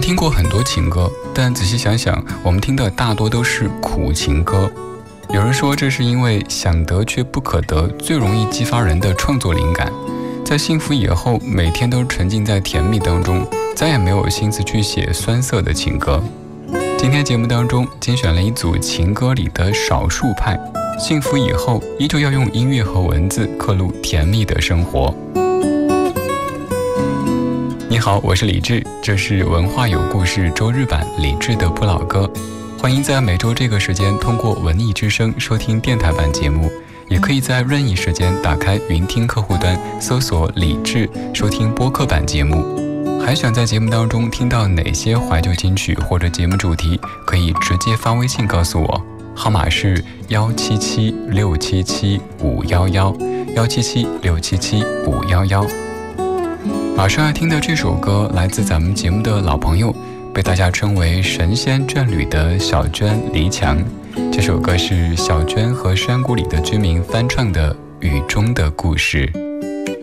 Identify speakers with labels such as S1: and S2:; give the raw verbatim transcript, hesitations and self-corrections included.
S1: 听过很多情歌，但仔细想想，我们听的大多都是苦情歌。有人说这是因为想得却不可得，最容易激发人的创作灵感。在幸福以后，每天都沉浸在甜蜜当中，再也没有心思去写酸涩的情歌。今天节目当中精选了一组情歌里的少数派，幸福以后依旧要用音乐和文字刻录甜蜜的生活。你好，我是李志，这是文化有故事周日版李志的不老歌。欢迎在每周这个时间通过文艺之声收听电台版节目，也可以在任意时间打开云听客户端搜索李志收听播客版节目。还想在节目当中听到哪些怀旧金曲或者节目主题，可以直接发微信告诉我，号码是幺七七六七七五幺幺幺七七六七七五幺幺。马上要听的这首歌来自咱们节目的老朋友，被大家称为神仙眷侣的小娟黎强。这首歌是小娟和山谷里的居民翻唱的《雨中的故事》。